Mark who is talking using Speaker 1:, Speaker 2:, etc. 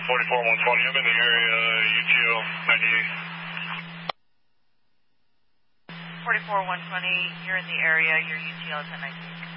Speaker 1: 44-120, I'm in the area, UTL 98.
Speaker 2: 44-120, you're in the area, your UTL is at 98.